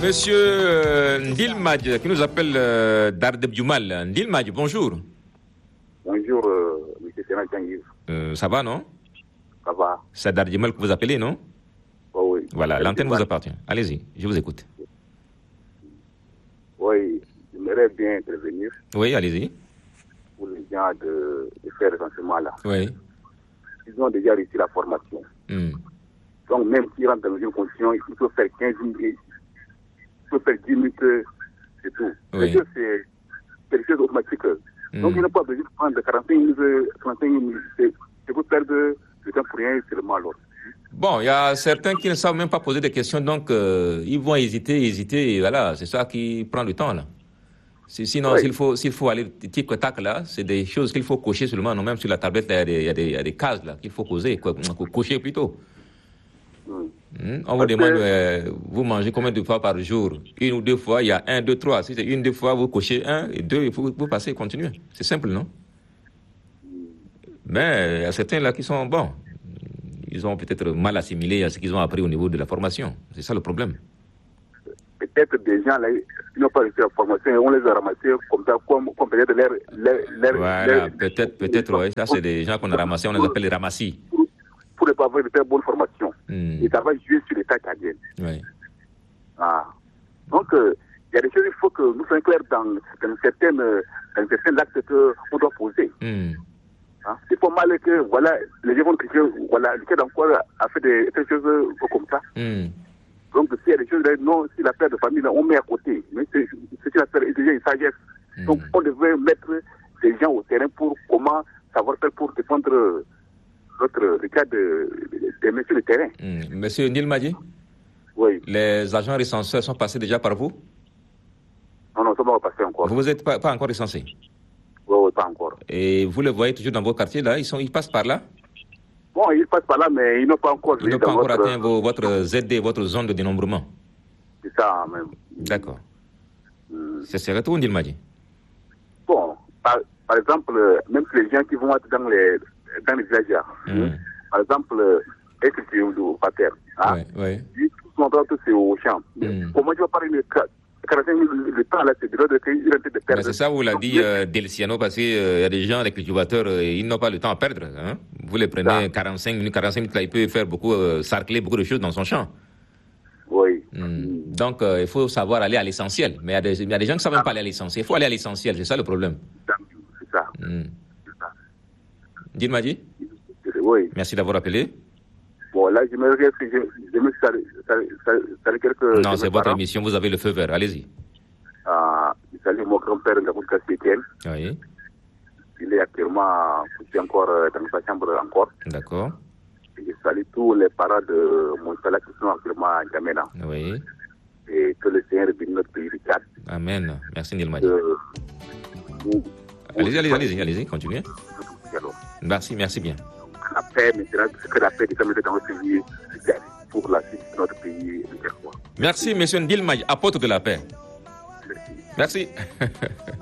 Monsieur Ndilmadj, qui nous appelle d'Ardebdjoumal. Ndilmadj, bonjour. Bonjour, monsieur Sénat Djangir. Ça va, non? Ça va. C'est d'Ardebdjoumal que vous appelez, non? Oh, oui. Voilà, l'antenne vous appartient. Allez-y, je vous écoute. Oui, j'aimerais bien intervenir. Oui, allez-y. Pour les gens de faire l'enseignement là. Oui. Ils ont déjà réussi la formation. Donc, même s'ils rentrent dans une condition, il faut faire 15 minutes. Il faut faire 10 minutes, c'est tout. Oui. C'est quelque chose d'automatique. Donc, il n'a pas besoin de prendre 45 minutes, 35 minutes. C'est pour perdre du temps pour rien seulement alors. Bon, il y a certains qui ne savent même pas poser des questions, donc ils vont hésiter, et voilà, c'est ça qui prend du temps là. Sinon, oui. s'il faut aller tic-tac là, c'est des choses qu'il faut cocher seulement, non, même sur la tablette, il y a des cases là qu'il faut cocher plutôt. On vous demande, vous mangez combien de fois par jour? Une ou deux fois, il y a 1, 2, 3. Si c'est une, deux fois, vous cochez 1 et 2, il faut vous passer et continuer. C'est simple, non? Mais il y a certains là qui sont bons. Ils ont peut-être mal assimilé à ce qu'ils ont appris au niveau de la formation. C'est ça le problème. Peut-être des gens là, ils n'ont pas reçu la formation et on les a ramassés comme ça, comme peut-être leur... Voilà, peut-être, oui. Ça, c'est des gens qu'on a ramassés, on les appelle les ramassis. Pour ne pas avoir de très bonne formation. Et ça va jouer sur l'état canadien. Oui. Donc, il y a des choses, il faut que nous soyons clairs dans certains actes qu'on doit poser. C'est pas mal que, voilà, les gens vont critiquer, voilà, le cas encore a fait des choses comme ça. Donc, s'il y a des choses, non, si la père de famille, on met à côté. Mais c'est une affaire, déjà une sagesse. Donc, on devrait mettre des gens au terrain pour comment savoir faire pour défendre le cas des messieurs de terrain. Monsieur Ndilmadji? Oui. Les agents recenseurs sont passés déjà par vous? Non, ils ne sont pas passés encore. Vous n'êtes pas encore recensé? Oui, pas encore. Et vous les voyez toujours dans vos quartiers là? Ils passent par là? Bon, ils passent par là, mais ils n'ont pas encore... Ils n'ont pas encore atteint votre ZD, votre zone de dénombrement? C'est ça, même. D'accord. C'est tout, Ndilmadji? Bon, par exemple, même les gens qui vont être dans les villages, par exemple, écriture au pater, ils sont c'est au champ. Comment tu vas parler de 45 minutes, le temps là, c'est de l'autre pays, il de perdre. C'est ça, vous l'a dit Delciano, parce qu'il y a des gens, les cultivateurs, ils n'ont pas le temps à perdre. Hein? Vous les prenez 45 minutes là, il peut faire sarcler beaucoup de choses dans son champ. Oui. Donc, il faut savoir aller à l'essentiel. Mais il y a des gens qui ne savent même pas aller à l'essentiel. Il faut aller à l'essentiel, c'est ça le problème. C'est ça. Ndilmadji? Oui. Merci d'avoir appelé. Bon, là, je me regarde que je me salue quelques... Non, c'est votre émission, vous avez le feu vert, allez-y. Je salue mon grand-père Ngaboul Kassetienne. Oui. Il est actuellement encore dans sa chambre encore. D'accord. Je salue tous les parents de mon salat qui sont actuellement à Djamena. Oui. Et que le Seigneur bénisse notre pays du Tchad. Amen. Merci Ndilmadji. Allez-y, continuez. Merci bien. La paix, maintenant, ce que la paix est dans notre pays, pour la suite de notre pays. Merci, monsieur Ndilmadji, apôtre de la paix. Merci.